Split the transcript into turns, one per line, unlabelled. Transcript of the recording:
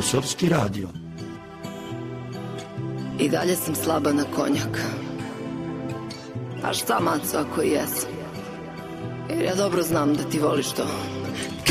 Kosovski radio.
I dalje sam slaba na konjak. A šta, maco, ako i jesam? Jer ja dobro znam da ti voliš to